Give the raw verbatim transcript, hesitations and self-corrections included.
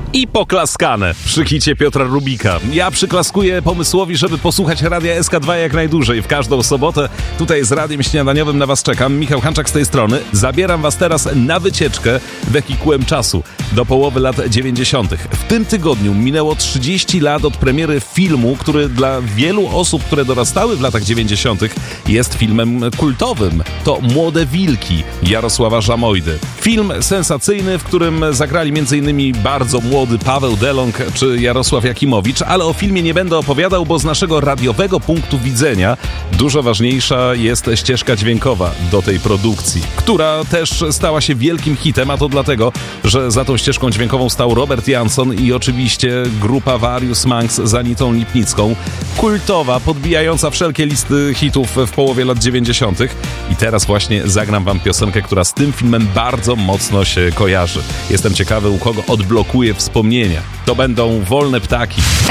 I poklaskane przy hicie Piotra Rubika. Ja przyklaskuję pomysłowi, żeby posłuchać Radia S K dwa jak najdłużej. W każdą sobotę tutaj z Radiem Śniadaniowym na was czekam. Michał Hanczak z tej strony. Zabieram was teraz na wycieczkę wehikułem czasu do połowy lat dziewięćdziesiątych. W tym tygodniu minęło trzydzieści lat od premiery filmu, który dla wielu osób, które dorastały w latach dziewięćdziesiątych jest filmem kultowym. To Młode Wilki Jarosława Żamojdy. Film sensacyjny, w którym zagrali m.in. bardzo młody Paweł Delong czy Jarosław Jakimowicz, ale o filmie nie będę opowiadał, bo z naszego radiowego punktu widzenia dużo ważniejsza jest ścieżka dźwiękowa do tej produkcji, która też stała się wielkim hitem, a to dlatego, że za tą ścieżką dźwiękową stał Robert Jansson i oczywiście grupa Various Monks z Anitą Lipnicką, kultowa, podbijająca wszelkie listy hitów w połowie lat dziewięćdziesiątych. I teraz właśnie zagram wam piosenkę, która z tym filmem bardzo mocno się kojarzy. Jestem ciekawy, u kogo odblokuje wspomnienia. To będą Wolne Ptaki.